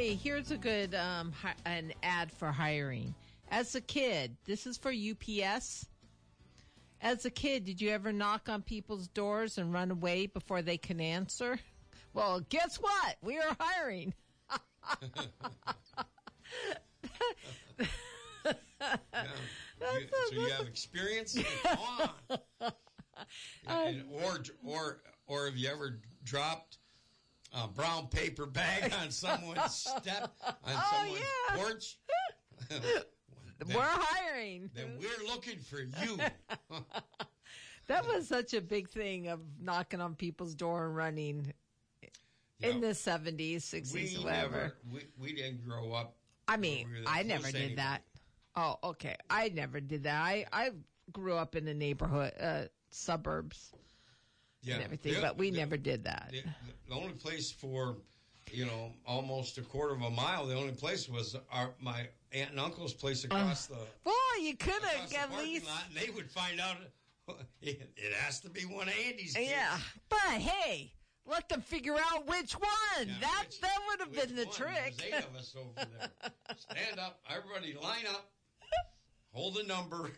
Hey, here's a good an ad for hiring. As a kid, this is for UPS. As a kid, did you ever knock on people's doors and run away before they can answer? Well, guess what? We are hiring. So you have experience? Come on. Or have you ever dropped a brown paper bag on someone's step, on someone's porch? We're hiring. Then we're looking for you. That was such a big thing of knocking on people's door and running in the 70s, 60s, whatever. We didn't grow up. I mean, I never did that. Oh, okay. I never did that. I grew up in the neighborhood, suburbs and everything, but we never did that. The only place for, almost a quarter of a mile, the only place was my aunt and uncle's place across the Boy, you could have at least lot, and they would find out it has to be one of Andy's kids. Yeah, but hey, let them figure out which one. Yeah, that would have been the trick. There's 8 of us over there. Stand up, everybody line up, hold the number.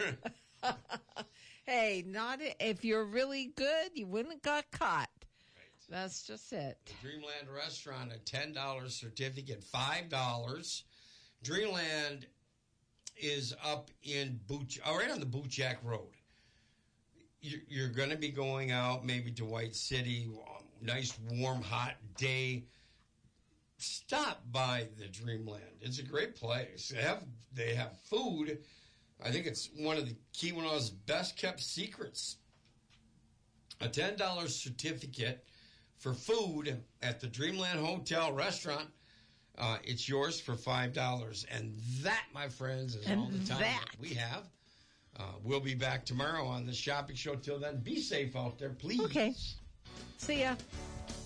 Hey, not if you're really good, you wouldn't have got caught. Right. That's just it. The Dreamland Restaurant, a $10 certificate, $5. Dreamland is up in right on the Boot Jack Road. You're going to be going out maybe to White City, nice, warm, hot day. Stop by the Dreamland. It's a great place. They have food. I think it's one of the Key Wino's best kept secrets. A $10 certificate for food at the Dreamland Hotel Restaurant. It's yours for $5. And that, my friends, is all the time that we have. We'll be back tomorrow on the shopping show. Till then, be safe out there, please. Okay. See ya.